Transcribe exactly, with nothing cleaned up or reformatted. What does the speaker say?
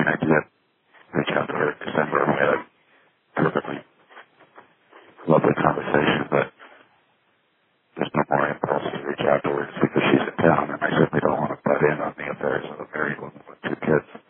mean, I did reach out to her in December. We had a perfectly lovely conversation, but there's no more impulse to reach out to her because she's in town, and I simply don't want to butt in on the affairs of a married woman with two kids.